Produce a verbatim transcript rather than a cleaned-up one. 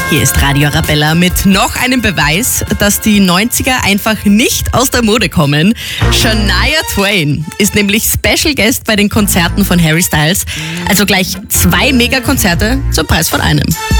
Hier ist Radio Arabella mit noch einem Beweis, dass die neunziger einfach nicht aus der Mode kommen. Shania Twain ist nämlich Special Guest bei den Konzerten von Harry Styles. Also gleich zwei Megakonzerte zum Preis von einem.